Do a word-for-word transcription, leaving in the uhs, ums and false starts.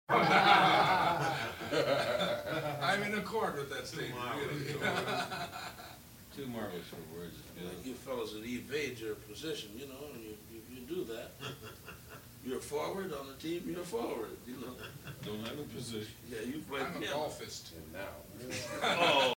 I'm in accord with that statement, really. Too marvelous for words. You know, you fellas that evade your position, you know, and you, you, you do that. You're a forward on the team, you're a forward, you know. Don't have a position. Yeah, you play I'm a piano. golfist. And now. Oh.